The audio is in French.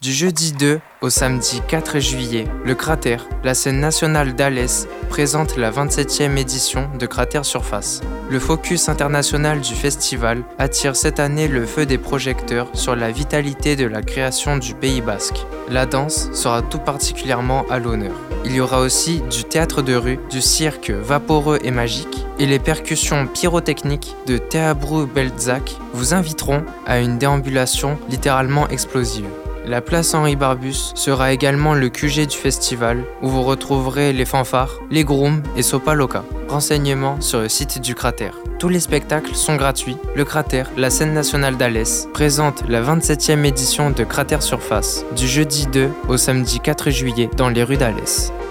Du jeudi 2 au samedi 4 juillet, le Cratère, la scène nationale d'Alès, présente la 27e édition de Cratère Surface. Le focus international du festival attire cette année le feu des projecteurs sur la vitalité de la création du Pays Basque. La danse sera tout particulièrement à l'honneur. Il y aura aussi du théâtre de rue, du cirque vaporeux et magique, et les percussions pyrotechniques de Teabru Beltzak vous inviteront à une déambulation littéralement explosive. La place Henri Barbus sera également le QG du festival, où vous retrouverez les fanfares, les grooms et Sopa Loca. Renseignements sur le site du Cratère. Tous les spectacles sont gratuits. Le Cratère, la scène nationale d'Alès, présente la 27e édition de Cratère Surface, du jeudi 2 au samedi 4 juillet dans les rues d'Alès.